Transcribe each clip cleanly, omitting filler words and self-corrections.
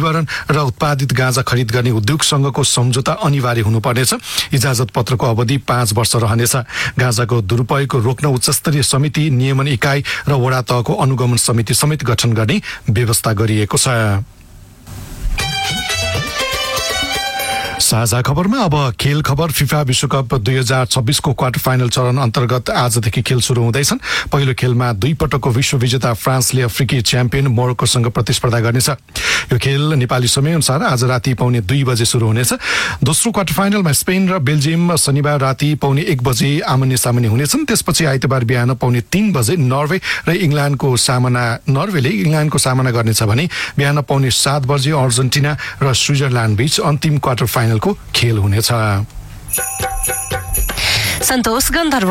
विवरण र उत्पादित गाँजा खरिद गर्ने उद्योगसँगको सम्झौता अनिवार्य हुनुपर्नेछ। इजाजत पत्रको अवधि 5 वर्ष रहनेछ। गाँजाको दुरुपयोगको रोक्न उच्चस्तरीय समिति, नियमन इकाइ र वडा तहको अनुगमन समिति समेत गठन गर्ने व्यवस्था गरिएको छ। साझा खबरमा अब खेल खबर। फिफा विश्वकप 2026 को क्वार्टर फाइनल चरण अन्तर्गत आजदेखि खेल सुरु हुँदैछन्। पहिलो खेलमा 2 पटकको विश्व विजेता फ्रान्सले अफ्रिकी च्याम्पियन मोरक्कोसँग प्रतिस्पर्धा गर्नेछ। यो खेल नेपाली समय अनुसार आज राति 1:15 बजे सुरु हुनेछ। दोस्रो क्वार्टर फाइनलमा स्पेन र बेल्जियम शनिबार राति 1:15 बजे आमने सामने हुनेछन्। त्यसपछि आइतबार बिहान 3:30 बजे नर्वेले इङ्ल्यान्डको सामना गर्नेछ भने बिहान 7:15 बजे अर्जेन्टिना र स्विजरल्यान्ड बीच अन्तिम क्वार्टर फाइनल को खेल हुनेछ। सन्तोष गन्धर्व।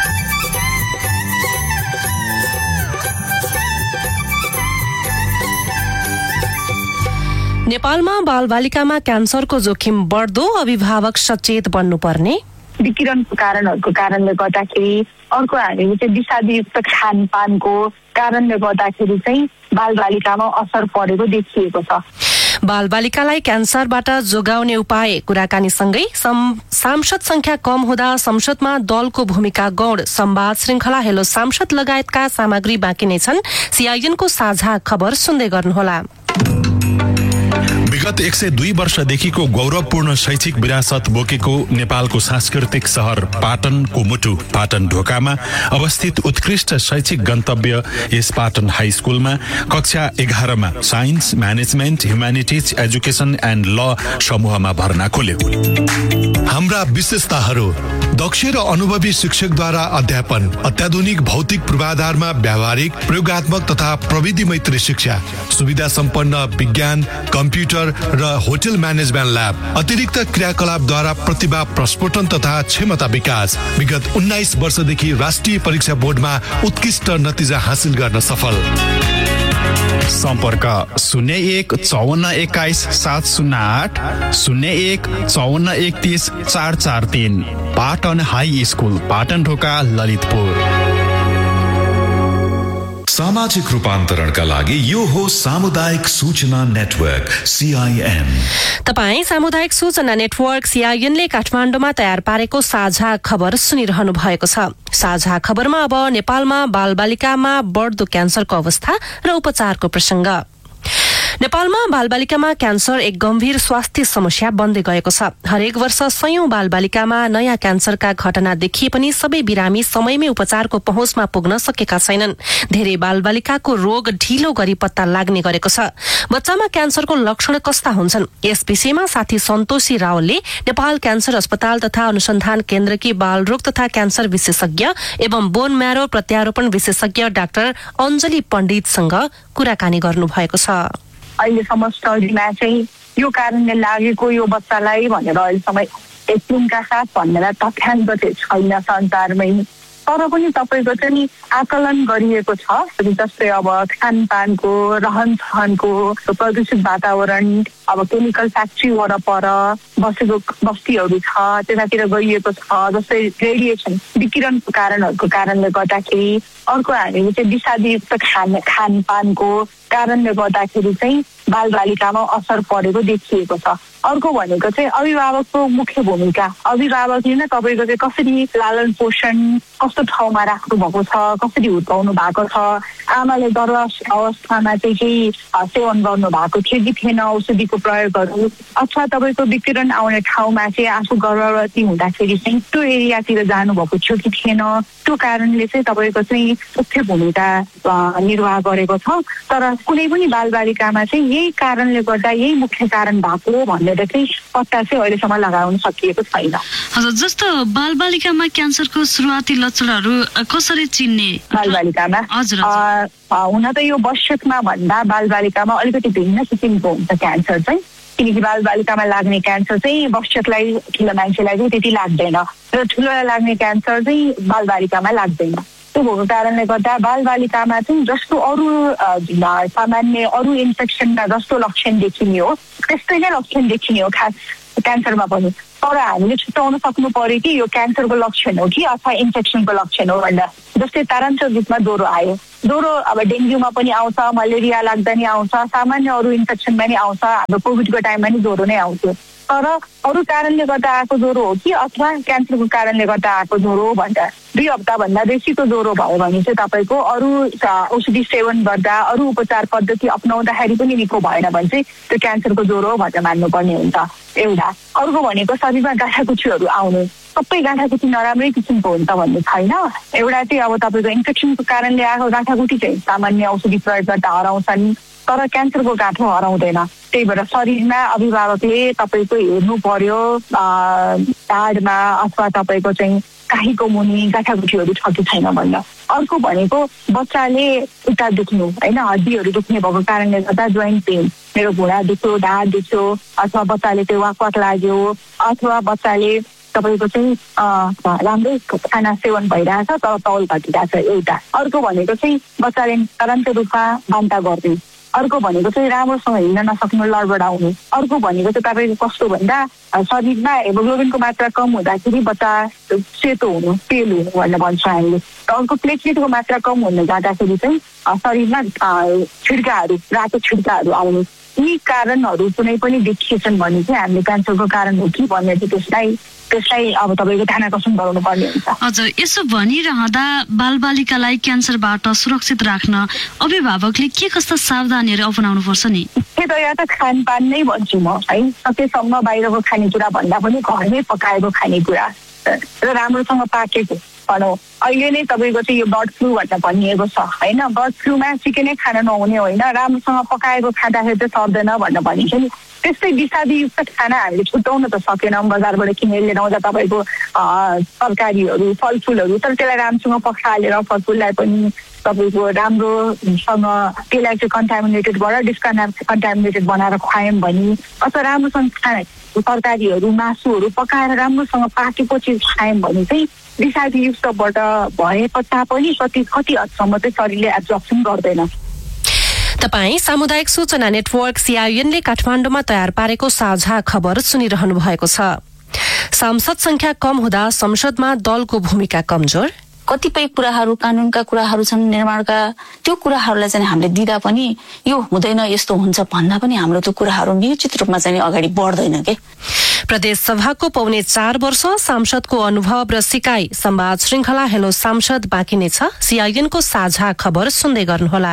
नेपालमा बालबालिकामा क्यान्सरको जोखिम बढ्दो, अभिभावक सचेत बन्नुपर्ने। विकिरणको कारणहरूको कारणले गर्दाखेरि, अर्को हामीले चाहिँ विषादयुक्त खानपानको कारणले गर्दाखेरि चाहिँ बालबालिकामा असर परेको देखिएको छ। बालबालिकालाई क्यान्सरबाट जोगाउने उपाय कुराकानीसँगै सांसद संख्या कम हुँदा संसदमा दलको भूमिका गौण, संवाद श्रृंखला हेलो सांसद लगायतका सामग्री बाँकी नै छन्। सीआईएनको साझा खबर सुन्दै गर्नुहोला। विगत 102 वर्षदेखिको गौरवपूर्ण शैक्षिक विरासत बोकेको नेपालको सांस्कृतिक शहर पाटनको मुटु पाटन ढोकामा अवस्थित उत्कृष्ट शैक्षिक गन्तव्य यस पाटन हाई स्कुलमा कक्षा 11मा science, management, humanities, education and ल समूहमा भर्ना खोल्यो। हाम्रा विशेषताहरू: दक्ष र अनुभवी शिक्षकद्वारा अध्यापन, अत्याधुनिक भौतिक पूर्वाधारमा व्यावहारिक, प्रयोगात्मक तथा प्रविधि मैत्री शिक्षा, सुविधा सम्पन्न विज्ञान, कम्प्युटर र होटल म्यानेजमेन्ट ल्याब, अतिरिक्त क्रियाकलापद्वारा प्रतिभा प्रस्फुटन तथा क्षमता विकास। विगत 19 वर्षदेखि राष्ट्रिय परीक्षा बोर्डमा उत्कृष्ट नतिजा हासिल गर्न सफल। सम्पर्क 01 54 21 708 01 54 31 443। पाटन हाई स्कुल, पाटन ढोका, ललितपुर। सामाजिक रूपान्तरणका लागि यो हो सामुदायिक सूचना नेटवर्क CIN। तपाई सामुदायिक सूचना नेटवर्क CIN ले काठमाडौँमा तयार पारेको साझा खबर सुनिरहनु भएको छ। साझा खबरमा अब नेपालमा बालबालिकामा बढ्दो क्यान्सरको अवस्था र उपचारको प्रसंग। नेपालमा बालबालिकामा क्यान्सर एक गम्भीर स्वास्थ्य समस्या बन्दै गएको छ। हरेक वर्ष सयौं बालबालिकामा नयाँ क्यान्सरका घटना देखिए पनि सबै बिरामी समयमै उपचारको पहुँचमा पुग्न सकेका छैनन्। धेरै बालबालिकाको रोग ढिलो गरी पत्ता लाग्ने गरेको छ। बच्चामा क्यान्सरको लक्षण कस्ता हुन्छन्, यस विषयमा साथी सन्तोषी रावलले नेपाल क्यान्सर अस्पताल तथा अनुसन्धान केन्द्रकी बालरोग तथा क्यान्सर विशेषज्ञ एवं बोन म्यारो प्रत्यारोपण विशेषज्ञ डाक्टर अञ्जली पण्डितसँग कुराकानी गर्नु भएको छ। अहिलेसम्म स्टडीमा चाहिँ यो कारणले लागेको यो बच्चालाई भनेर अहिलेसम्म एकका साथ भन्नेलाई तथ्याङ्क चाहिँ छैन संसारमै। तर पनि तपाईँको चाहिँ आकलन गरिएको छ, जस्तै अब खानपानको, रहन सहनको, प्रदूषित वातावरण, अब केमिकल फ्याक्ट्री वरपर बसेको बस्तीहरू छ त्यतातिर गइएको छ, जस्तै रेडिएसन विकिरणको कारणहरूको कारणले गर्दाखेरि, अर्को हामीले चाहिँ विषादयुक्त खानपानको कारणले गर्दाखेरि चाहिँ बालबालिकामा असर परेको देखिएको छ। अर्को भनेको चाहिँ अभिभावकको मुख्य भूमिका। अभिभावकले नै तपाईँको चाहिँ कसरी लालन पोषण, कस्तो ठाउँमा राख्नु भएको छ, कसरी हुर्काउनु भएको छ, आमाले गर्भ अवस्थामा चाहिँ केही सेवन गर्नु भएको थियो कि थिएन औषधिको प्रयोगहरू, अथवा तपाईँको विकिरण आउने ठाउँमा चाहिँ आफू गर्भवती हुँदाखेरि चाहिँ त्यो एरियातिर जानुभएको थियो कि थिएन, त्यो कारणले चाहिँ तपाईँको चाहिँ मुख्य भूमिका निर्वाह गरेको छ। तर कुनै पनि बालबालिकामा चाहिँ यही कारणले गर्दा यही मुख्य कारण भएको भनेर चाहिँ पत्ता चाहिँ अहिलेसम्म लगाउन सकिएको छैन। हजुर, जस्तो बालबालिकामा क्यान्सरको सुरुवाती लक्षणहरू कसरी चिन्ने? बालबालिकामा हुन त यो वयस्कमा भन्दा बालबालिकामा अलिकति भिन्न किसिमको हुन्छ क्यान्सर चाहिँ, किनकि बालबालिकामा लाग्ने क्यान्सर चाहिँ वयस्कलाई, ठुलो मान्छेलाई चाहिँ त्यति लाग्दैन र ठुलोलाई लाग्ने क्यान्सर चाहिँ बालबालिकामा लाग्दैन। त्यो भएको कारणले गर्दा बालबालिकामा चाहिँ जस्तो अरू सामान्य अरू इन्फेक्सनमा जस्तो लक्षण देखिने हो त्यस्तै नै लक्षण देखिने हो खास क्यान्सरमा पनि। तर हामीले छुट्याउन सक्नु पर्यो कि यो क्यान्सरको लक्षण हो कि अथवा इन्फेक्सनको लक्षण हो भनेर। जस्तै तारान्तर रूपमा ज्वरो आयो, ज्वरो अब डेङ्गुमा पनि आउँछ, मलेरिया लाग्दा नि आउँछ, सामान्य अरू इन्फेक्सनमा नि आउँछ, हाम्रो कोभिडको टाइममा नि ज्वरो नै आउँथ्यो। तर अरू कारणले गर्दा आएको ज्वरो हो कि अथवा क्यान्सरको कारणले गर्दा आएको ज्वरो हो भन्दा 2 हप्ताभन्दा बेसीको ज्वरो भयो भने चाहिँ तपाईँको अरू औषधि सेवन गर्दा अरू उपचार पद्धति अपनाउँदाखेरि पनि निको भएन भने चाहिँ त्यो क्यान्सरको ज्वरो हो भनेर मान्नुपर्ने हुन्छ एउटा। अर्को भनेको शरीरमा गाँठागुठीहरू आउने, सबै गाँठागुठी नराम्रै किसिमको हुन्छ भन्ने छैन। एउटा चाहिँ अब तपाईँको इन्फेक्सनको कारणले आएको गाँठागुठी चाहिँ सामान्य औषधि प्रयोग गर्दा हराउँछन्, तर क्यान्सरको गाँठो हराउँदैन। त्यही भएर शरीरमा अभिभावकले तपाईँको हेर्नु पर्यो ढाडमा अथवा तपाईँको चाहिँ काहीको मुनि गाँठागुठीहरू छ कि छैन भनेर। अर्को भनेको बच्चाले खुट्टा दुख्नु होइन, हड्डीहरू दुख्ने भएको कारणले गर्दा जोइन्ट पेन, मेरो घुँडा दुख्यो, ढाड दुख्यो, अथवा बच्चाले त्यो वाक लाग्यो, अथवा बच्चाले तपाईँको चाहिँ राम्रै खाना सेवन भइरहेछ तर तौल घटिरहेछ एउटा। अर्को भनेको चाहिँ बच्चाले तुरन्त रूपमा बान्ता गर्ने। अर्को भनेको चाहिँ राम्रोसँग हिँड्न नसक्नु, लडबडाउने। अर्को भनेको चाहिँ तपाईँको कस्तो भन्दा शरीरमा हेमोग्लोबिनको मात्रा कम हुँदाखेरि बच्चा सेतो हुनु, पेल हुनु भनेर भन्छौँ हामीले। अर्को प्लेटलेटको मात्रा कम हुन जाँदाखेरि चाहिँ शरीरमा छिड्काहरू, रातो छिड्काहरू आउने। यी कारणहरू कुनै पनि देखिएछन् भने चाहिँ हामीले क्यान्सरको कारण हो कि भनेर चाहिँ त्यसलाई अब तपाईँको ध्यानाकर्षण गराउनु पर्ने हुन्छ। हजुर, यसो भनिरहँदा बालबालिकालाई क्यान्सरबाट सुरक्षित राख्न अभिभावकले के कस्ता सावधानीहरू अपनाउनु पर्छ नि? या त खानपान नै भन्छु म है, सकेसम्म बाहिरको खानेकुरा भन्दा पनि घरमै पकाएको खानेकुरा र राम्रोसँग पाकेको भनौँ। अहिले नै तपाईँको चाहिँ यो बर्ड फ्लू भनेर भनिएको छ होइन, बर्ड फ्लूमा चिकनै खान नहुने होइन, राम्रोसँग पकाएको खाँदाखेरि चाहिँ सर्दैन भनेर भनिन्छ नि। त्यस्तै विषादीयुक्त खाना हामीले छुट्याउन त सकेनौँ, बजारबाट किनेर लिएर आउँदा तपाईँको तरकारीहरू फलफुलहरू, तर त्यसलाई राम्रोसँग पकालेर फलफुललाई पनि तपाईँको राम्रोसँग त्यसलाई चाहिँ कन्टामिनेटेडबाट डिस्कन्टामिनेटेड बनाएर खुवायौँ भने, अथवा राम्रोसँग तरकारीहरू मासुहरू पकाएर राम्रोसँग पाकेको चिज खायौँ भने चाहिँ विषादीयुक्तबाट भए तापनि कति हदसम्म चाहिँ शरीरले एब्जर्प्सन गर्दैन। तपाई सामुदायिक सूचना नेटवर्क CINले काठमाडौँमा तयार पारेको साझा खबर सुनिरहनु भएको छ। सांसद संख्या कम हुँदा संसदमा दलको भूमिका कमजोर, कतिपय कुराहरू कानूनका कुराहरू छन् निर्माणका, त्यो कुराहरूलाई चाहिँ हामीले दिँदा पनि यो हुँदैन यस्तो हुन्छ भन्दा पनि हाम्रो त्यो कुराहरू निश्चित रूपमा चाहिँ अगाडि बढ्दैन के। प्रदेश सभाको पौने 4 वर्ष सांसदको अनुभव र सिकाइ संवाद श्रृंखला हेलो सांसद बाँकी नै छ। CINको साझा खबर सुन्दै गर्नुहोला।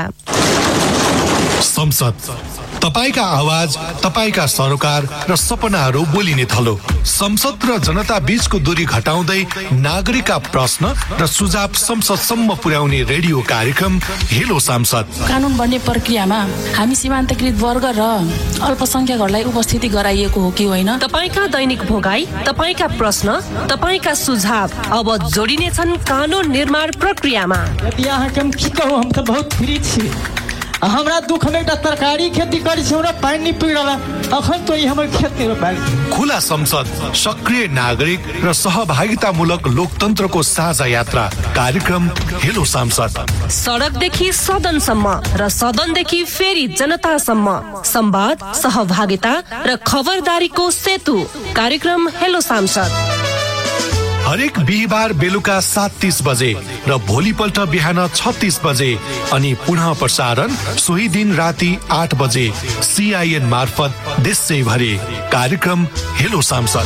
संसद, तपाईका आवाज, तपाईका सरोकार र सपनाहरू बोलिने थलो। संसद र जनता बीचको दूरी घटाउँदै नागरिकका प्रश्न र सुझाव संसदसम्म पुर्याउने रेडियो कार्यक्रम हेलो सांसद। कानून बन्ने प्रक्रियामा हामी सीमान्तकृत वर्ग र अल्पसंख्यकहरूलाई उपस्थिति गराइएको हो कि होइन? तपाईका दैनिक भोगाई, तपाईका प्रश्न, तपाईका सुझाव अब जोडिने छन् कानून निर्माण प्रक्रियामा। यहाँ हम की कहूँ, हम तो बहुत फ्री छी। हमरा दुख में एक तरकारी खेती करी छौ र पानी पिडला, अखन तो हमर खेत में रोपाल। खुला संसद, सक्रिय नागरिक र सहभागितामूलक लोकतन्त्रको साझा यात्रा कार्यक्रम हेलो सांसद। सडकदेखि सदनसम्म र सदनदेखि फेरि जनतासम्म संवाद, सहभागिता र खबरदारीको सेतु कार्यक्रम हेलो सांसद। हरेक बिहिबार बेलुका 7:30 बजे र भोलिपल्ट बिहान 36 बजे अनि पुनः प्रसारण सोही दिन राति 8 बजे CIN मार्फत देशैभरि कार्यक्रम हेलो सांसद।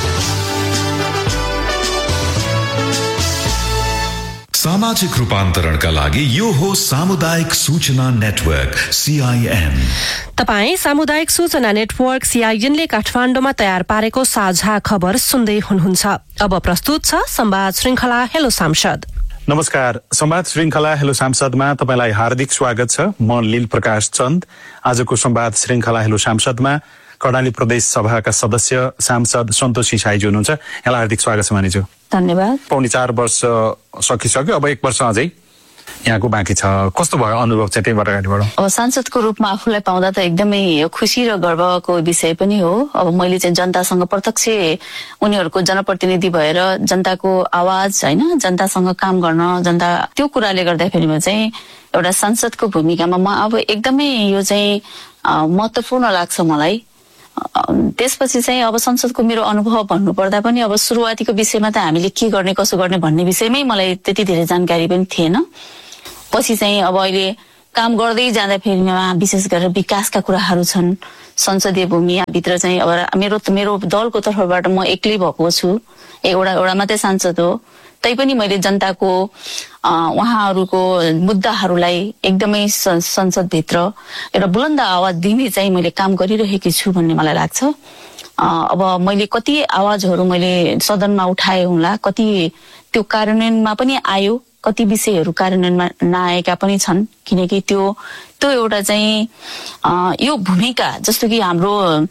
सामाजिक रूपान्तरणका लागि यो हो सामुदायिक सूचना नेटवर्क CIN। तपाई सामुदायिक सूचना नेटवर्क CINले काठमाडौँमा तयार पारेको साझा खबर सुन्दै हुनुहुन्छ। अब प्रस्तुत छ संवाद श्रृंखला हेलो सांसद। नमस्कार, संवाद श्रृंखला हेलो सांसदमा तपाईलाई हार्दिक स्वागत छ। म लील प्रकाश चन्द। आजको संवाद श्रृंखला हेलो सांसदमा कर्णाली प्रदेश सभाका सदस्य सांसद सन्तोषी साईजी हुनुहुन्छ। यहाँलाई हार्दिक स्वागत छ मानिछु। धन्यवाद। पौने 4 वर्ष सकिसक्यो, अब 1 वर्ष अझै यहाँको बाँकी छ। कस्तो भयो अनुभव चाहिँ त्यहीबाट अगाडि बढौँ? अब सांसदको रूपमा आफूलाई पाउँदा त एकदमै खुसी र गर्वको विषय पनि हो। अब मैले चाहिँ जनतासँग प्रत्यक्ष उनीहरूको जनप्रतिनिधि भएर जनताको आवाज होइन, जनतासँग काम गर्न, जनता त्यो कुराले गर्दाखेरिमा चाहिँ एउटा सांसदको भूमिकामा म अब एकदमै यो चाहिँ महत्त्वपूर्ण लाग्छ मलाई। त्यसपछि चाहिँ अब संसदको मेरो अनुभव भन्नुपर्दा पनि अब सुरुवातीको विषयमा त हामीले के गर्ने कसो गर्ने भन्ने विषयमै मलाई त्यति धेरै जानकारी पनि थिएन। पछि चाहिँ अब अहिले काम गर्दै जाँदाफेरिमा विशेष गरेर विकासका कुराहरू छन्। संसदीय भूमिभित्र चाहिँ अब मेरो दलको तर्फबाट म एक्लै भएको छु, एउटा मात्रै सांसद हो, तैपनि मैले जनताको उहाँहरूको मुद्दाहरूलाई एकदमै संसदभित्र एउटा बुलन्द आवाज दिने चाहिँ मैले काम गरिरहेकी छु भन्ने मलाई लाग्छ। अब मैले कति आवाजहरू मैले सदनमा उठाए होला, कति त्यो कार्यान्वयनमा पनि आयो, कति विषयहरू कार्यान्वयनमा नआएका पनि छन्, किनकि त्यो एउटा चाहिँ यो भूमिका जस्तो कि हाम्रो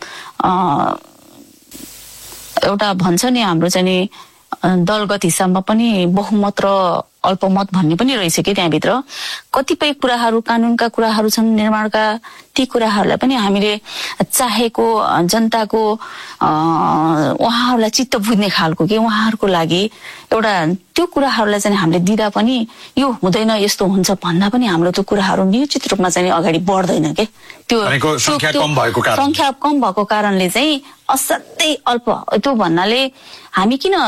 एउटा भन्छ नि हाम्रो चाहिँ दलगत हिसाबमा पनि बहुमत र अल्पमत भन्ने पनि रहेछ कि त्यहाँभित्र कतिपय कुराहरू कानुनका कुराहरू छन्, निर्माणका ती कुराहरूलाई पनि हामीले चाहेको जनताको उहाँहरूलाई चित्त बुझ्ने खालको कि उहाँहरूको लागि एउटा त्यो कुराहरूलाई चाहिँ हामीले दिँदा पनि यो हुँदैन यस्तो हुन्छ भन्दा पनि हाम्रो त्यो कुराहरू नियोजित रूपमा चाहिँ अगाडि बढ्दैन के त्यो संख्या कम भएको कारणले चाहिँ असाध्यै अल्प त्यो भन्नाले हामी किन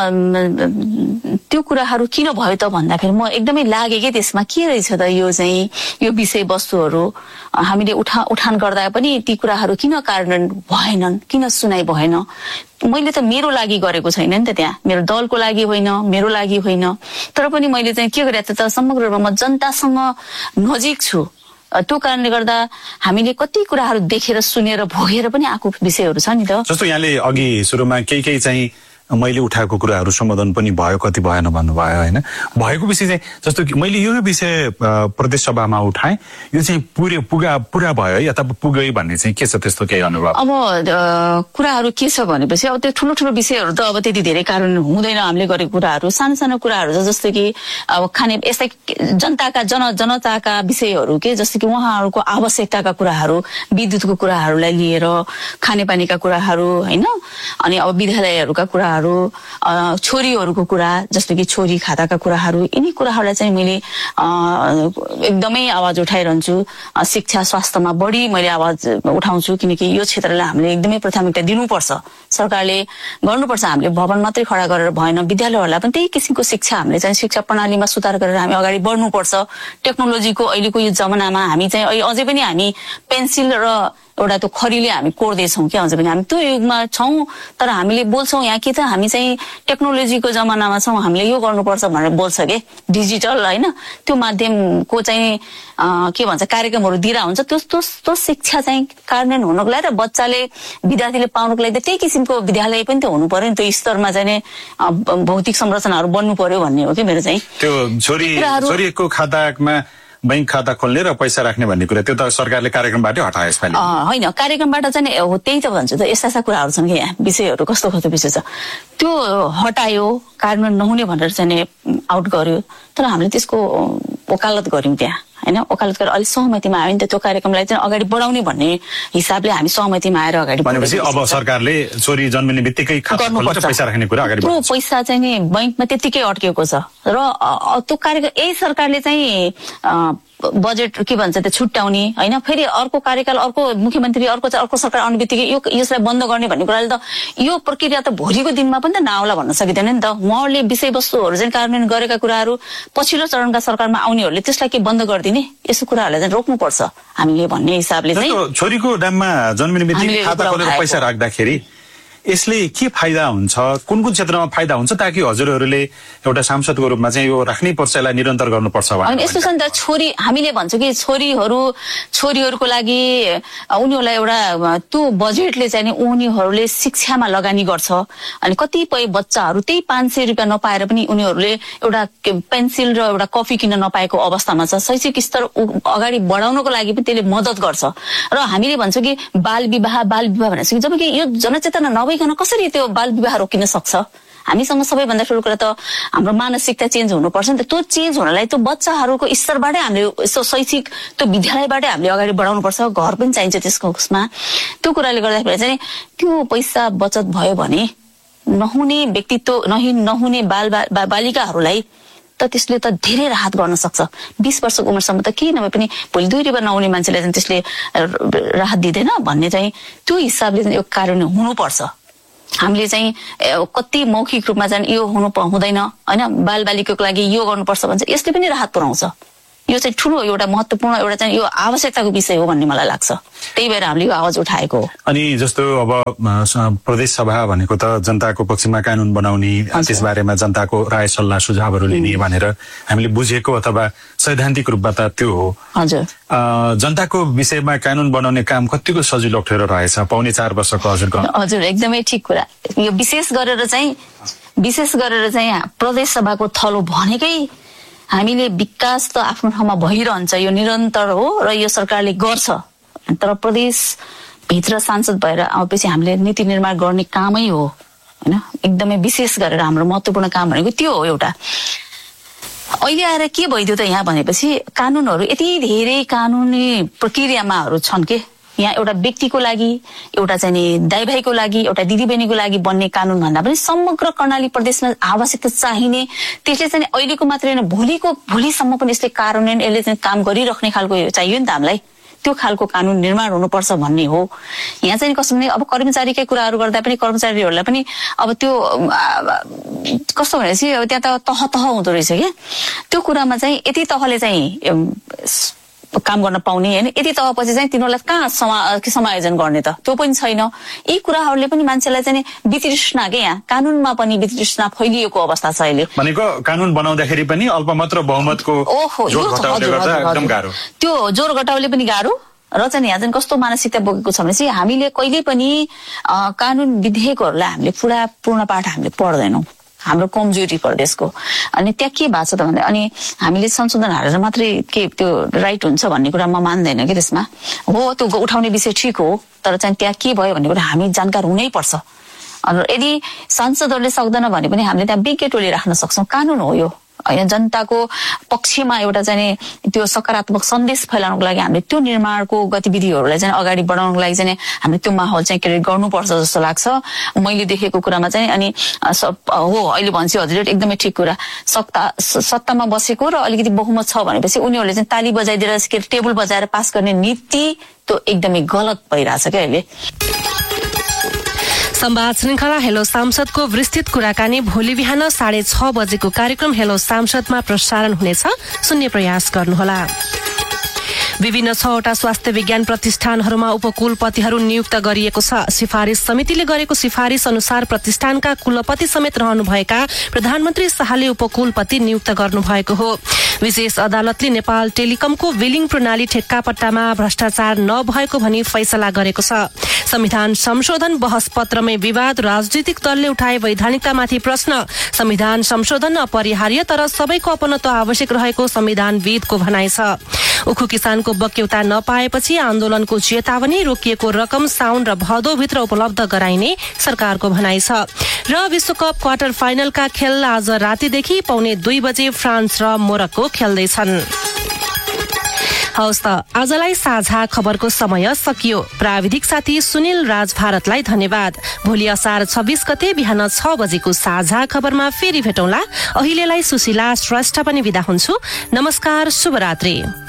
त्यो कुराहरू किन भयो त भन्दाखेरि म एकदमै लागे के त्यसमा के रहेछ त यो चाहिँ यो विषयवस्तुहरू हामीले उठान गर्दा पनि ती कुराहरू किन कार्यान्वयन भएनन्, किन सुनाइ भएन। मैले त मेरो लागि गरेको छैन नि त, त्यहाँ मेरो दलको लागि होइन, मेरो लागि होइन, तर पनि मैले चाहिँ के गरेँ त समग्र रूपमा म जनतासँग नजिक छु। त्यो कारणले गर्दा हामीले कति कुराहरू देखेर सुनेर भोगेर पनि आएको विषयहरू छ नि त। जस्तो यहाँले अघि सुरुमा केही चाहिँ मैले उठाएको कुराहरू सम्बोधन पनि भयो, कति भएन भन्नुभयो होइन। भएको विषय चाहिँ जस्तो कि मैले यो विषय प्रदेश सभामा उठाएँ, यो चाहिँ पुरा भयो या त पुग्यो भन्ने चाहिँ के छ त्यस्तो केही अनुभव? अब कुराहरू के छ भनेपछि अब त्यो ठुलो विषयहरू त अब त्यति धेरै कारण हुँदैन। हामीले गरेको कुराहरू सानो कुराहरू छ, जस्तो कि अब खाने यस्तै जनताका विषयहरू के, जस्तो कि उहाँहरूको आवश्यकताका कुराहरू, विद्युतको कुराहरूलाई लिएर खानेपानीका कुराहरू होइन, अनि अब विद्यालयहरूका कुराहरू, छोरीहरूको कुरा जस्तो कि छोरी खाताका कुराहरू, यिनी कुराहरूलाई चाहिँ मैले एकदमै आवाज उठाइरहन्छु। शिक्षा स्वास्थ्यमा बढी मैले आवाज उठाउँछु, किनकि यो क्षेत्रलाई हामीले एकदमै प्राथमिकता दिनुपर्छ, सरकारले गर्नुपर्छ। हामीले भवन मात्रै खडा गरेर भएन, विद्यालयहरूलाई पनि त्यही किसिमको शिक्षा हामीले चाहिँ शिक्षा प्रणालीमा सुधार गरेर हामी अगाडि बढ्नुपर्छ। टेक्नोलोजीको अहिलेको यो जमानामा हामी चाहिँ अझै पनि हामी पेन्सिल र एउटा त्यो खरीले हामी कोर्दैछौँ क्या, अझै पनि हामी त्यो युगमा छौँ, तर हामीले बोल्छौँ यहाँ कि त हामी चाहिँ टेक्नोलोजीको जमानामा छौँ, हामीले यो गर्नुपर्छ भनेर बोल्छ के, डिजिटल होइन, त्यो माध्यमको चाहिँ के भन्छ कार्यक्रमहरू दिएर हुन्छ। त्यो शिक्षा चाहिँ कार्यान्वयन हुनको लागि र बच्चाले विद्यार्थीले पाउनुको लागि त्यही किसिमको विद्यालय पनि त हुनु पर्यो नि, त्यो स्तरमा चाहिँ भौतिक संरचनाहरू बन्नु पर्यो भन्ने हो कि मेरो चाहिँ। त्यो छोरीको खातामा बैंक खाता खोल्ने र पैसा राख्ने भन्ने कुरा त्यो त सरकारले कार्यक्रमबाटै हटायो यसपालि होइन। कार्यक्रमबाट चाहिँ हो त्यही त भन्छ त, यस्ता कुराहरू छन् कि यहाँ विषयहरू कस्तो विषय छ, त्यो हटायो, कार्यान्वयन नहुने भनेर चाहिँ आउट गर्यो, तर हामीले त्यसको वकालत गर्यौँ त्यहाँ होइन। वकालत गरेर अलिक सहमतिमा आयो नि त, त्यो कार्यक्रमलाई चाहिँ अगाडि बढाउने भन्ने हिसाबले हामी सहमतिमा आएर अगाडि भनेपछि अब सरकारले छोरी जन्मिने बित्तिकै पैसा राख्ने कुरा अगाडि त्यो पैसा चाहिँ नि बैंकमा त्यतिकै अड्केको छ र त्यो कार्यक्रम यही सरकारले चाहिँ बजेट के भन्छ त्यो छुट्याउने होइन, फेरि अर्को कार्यकाल अर्को मुख्यमन्त्री अर्को सरकार आउने बित्तिकै यसलाई बन्द गर्ने भन्ने कुराले त यो प्रक्रिया त भोलिको दिनमा पनि त नआउला भन्न सकिँदैन नि त। उहाँहरूले विषयवस्तुहरू चाहिँ कार्यान्वयन गरेका कुराहरू पछिल्लो चरणका सरकारमा आउनेहरूले त्यसलाई के बन्द गरिदिने, यस्तो कुराहरूलाई चाहिँ रोक्नुपर्छ हामीले भन्ने हिसाबले चाहिँ। छोरीको नाममा जन्मिने बित्तिकै खाता खोलेर पैसा राख्दाखेरि यसले के फाइदा हुन्छ, कुन क्षेत्रमा फाइदा हुन्छ, ताकि हजुरहरूले एउटा सांसदको रूपमा चाहिँ यो राख्नै पर्छ, यसलाई निरन्तर गर्नुपर्छ भने यस्तो छ नि त। छोरी हामीले भन्छौँ कि छोरीहरूको लागि उनीहरूलाई एउटा त्यो बजेटले चाहिँ उनीहरूले शिक्षामा लगानी गर्छ, अनि कतिपय बच्चाहरू त्यही 500 रुपियाँ नपाएर पनि उनीहरूले एउटा पेन्सिल र एउटा कफी किन्न नपाएको अवस्थामा छ। शैक्षिक स्तर अगाडि बढाउनको लागि पनि त्यसले मद्दत गर्छ। र हामीले भन्छौँ कि बाल विवाह भनेर जबकि यो जनचेतना नभइकन कसरी त्यो बाल विवाह रोकिन सक्छ। हामीसँग सबैभन्दा ठुलो कुरा त हाम्रो मानसिकता चेन्ज हुनुपर्छ नि त। त्यो चेन्ज हुनलाई त्यो बच्चाहरूको स्तरबाटै हामीले यस्तो शैक्षिक त्यो विद्यालयबाटै हामीले अगाडि बढाउनुपर्छ, घर पनि चाहिन्छ त्यसको उसमा। त्यो कुराले गर्दाखेरि चाहिँ त्यो पैसा बचत भयो भने नहुने व्यक्तित्व नहुने बालिकाहरूलाई त त्यसले त धेरै राहत गर्न सक्छ। 20 वर्षको उमेरसम्म त केही नभए पनि भोलि 2 रुपियाँ नहुने मान्छेलाई चाहिँ त्यसले राहत दिँदैन भन्ने चाहिँ त्यो हिसाबले चाहिँ यो कार्यान्वयन हुनुपर्छ। हामीले चाहिँ कति मौखिक रूपमा चाहिँ यो हुँदैन होइन, बालबालिकाको लागि यो गर्नुपर्छ भन्छ, यसले पनि राहत पुर्याउँछ। यो चाहिँ ठुलो एउटा महत्त्वपूर्ण एउटा चाहिँ यो आवश्यकताको विषय हो भन्ने मलाई लाग्छ। त्यही भएर हामीले यो आवाज उठाएको हो। अनि जस्तो अब प्रदेश सभा भनेको त जनताको पक्षमा कानून बनाउने, त्यसबारेमा जनताको राय सल्लाह सुझावहरू लिने भनेर हामीले बुझेको अथवा सैद्धान्तिक रूपमा त त्यो हो। हजुर, जनताको विषयमा कानून बनाउने काम कतिको सजिलो अप्ठ्यारो रहेछ 4.5 वर्षको हजुरको? हजुर, एकदमै ठिक कुरा। यो विशेष गरेर चाहिँ प्रदेश सभाको थलो भनेकै हामीले विकास त आफ्नो ठाउँमा भइरहन्छ, यो निरन्तर हो र यो सरकारले गर्छ। तर प्रदेश भित्र सांसद भएर आएपछि हामीले नीति निर्माण गर्ने कामै हो हैन। एकदमै विशेष गरेर हाम्रो महत्त्वपूर्ण काम भनेको त्यो हो। एउटा अहिले आएर के भइदियो त यहाँ भनेपछि कानूनहरू यति धेरै कानुनी प्रक्रियामाहरू छन् के यहाँ एउटा व्यक्तिको लागि, एउटा चाहिँ नि दाइ भाइको लागि, एउटा दिदीबहिनीको लागि बन्ने कानून भन्दा पनि समग्र कर्णाली प्रदेशमा आवश्यकता चाहिने, त्यसले चाहिँ अहिलेको मात्रै होइन भोलिसम्म पनि यसले कार्यान्वयन यसले चाहिँ काम गरिराख्ने खालको चाहियो नि त हामीलाई। त्यो खालको कानून निर्माण हुनुपर्छ भन्ने हो। यहाँ चाहिँ कस्तो भने अब कर्मचारीकै कुराहरू गर्दा पनि कर्मचारीहरूलाई पनि अब त्यो कस्तो भनेपछि अब त्यहाँ त तह हुँदो रहेछ क्या। त्यो कुरामा चाहिँ यति तहले चाहिँ काम गर्न पाउने होइन, यति तहपछि चाहिँ तिनीहरूलाई कहाँ समायोजन गर्ने त त्यो पनि छैन। यी कुराहरूले पनि मान्छेलाई चाहिँ वितृष्णा के यहाँ कानूनमा पनि वितृष्णा फैलिएको अवस्था छ अहिले। भनेको कानून बनाउँदाखेरि पनि अल्पमत र बहुमतको जोड घटाउले गर्दा एकदम गाह्रो। त्यो जोड घटाउले पनि गाह्रो र चाहिँ यहाँ चाहिँ कस्तो मानसिकता बोकेको छ भनेपछि हामीले कहिले पनि कानून विधेयकहरूलाई हामीले पूर्ण पाठ हामीले पढ्दैनौँ। हाम्रो कमजोरी प्रदेशको। अनि त्यहाँ के भएको छ त भन्दा अनि हामीले संशोधन हालेर मात्रै के त्यो राइट हुन्छ भन्ने कुरा म मान्दैन कि त्यसमा। हो त्यो उठाउने विषय ठिक हो, तर चाहिँ त्यहाँ के भयो भन्ने कुरा हामी जानकार हुनै पर्छ। अनि यदि सांसदहरूले सक्दैन भने पनि हामीले त्यहाँ विज्ञ टोली राख्न सक्छौँ। कानून हो यो होइन, जनताको पक्षमा एउटा चाहिँ त्यो सकारात्मक सन्देश फैलाउनको लागि हामीले त्यो निर्माणको गतिविधिहरूलाई चाहिँ अगाडि बढाउनको लागि चाहिँ हामीले त्यो माहौल चाहिँ क्रिएट गर्नुपर्छ जस्तो लाग्छ मैले देखेको कुरामा चाहिँ। अनि हो अहिले भन्छ हजुरले एकदमै ठिक कुरा, सत्तामा बसेको र अलिकति बहुमत छ भनेपछि उनीहरूले चाहिँ ताली बजाइदिएर टेबल बजाएर पास गर्ने नीति त्यो एकदमै गलत भइरहेछ क्या अहिले। संवाद श्रृंखला हेलो सांसदको विस्तृत कुराकानी भोलि बिहान 6:30 बजेको कार्यक्रम हेलो सांसदमा प्रसारण हुनेछ, सुन्ने प्रयास गर्नुहोला। विभिन्न 6वटा स्वास्थ्य विज्ञान प्रतिष्ठानहरूमा उपकुलपतिहरू नियुक्त गरिएको छ। सिफारिस समितिले गरेको सिफारिस अनुसार प्रतिष्ठानका कुलपति समेत रहनुभएका प्रधानमन्त्री शाहले उपकुलपति नियुक्त गर्नुभएको हो। विशेष अदालतले नेपाल टेलिकमको बिलिङ प्रणाली ठेक्कापट्टामा भ्रष्टाचार नभएको भनी फैसला गरेको छ। संविधान संशोधन बहस पत्रमै विवाद, राजनीतिक दलले उठाए वैधानिकतामाथि प्रश्न। संविधान संशोधन अपरिहार्य तर सबैको अपनत्व आवश्यक रहेको संविधानविदको भनाइ छ। उखु किसानको बक्यौता नपाएपछि आन्दोलनको चेतावनी, रोकिएको रकम साउन र भदौभित्र उपलब्ध गराइने सरकारको भनाइ छ। र विश्वकप क्वार्टर फाइनलका खेल आज रातिदेखि 2:15 बजे फ्रान्स र मोरक्को खेल्दैछन्। हवस् त आजलाई साझा खबरको समय सकियो। प्राविधिक साथी सुनिल राज भारतलाई धन्यवाद। भोलि असार 26 गते बिहान 6 बजेको साझा खबरमा फेरि भेटौँला। अहिलेलाई सुशीला श्रेष्ठ पनि बिदा हुन्छु। नमस्कार, शुभरात्रि।